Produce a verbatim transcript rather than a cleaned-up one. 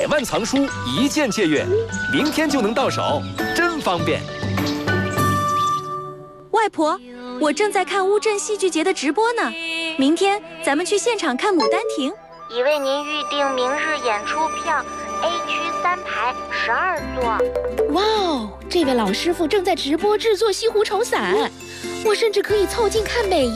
百万藏书一键借阅，明天就能到手，真方便。 外婆，我正在看乌镇戏剧节的直播呢，明天咱们去现场看《牡丹亭》。 已为您预定明日演出票 ，A 区三排十二座。 哇哦，这位老师傅正在直播制作西湖绸伞，我甚至可以凑近看每一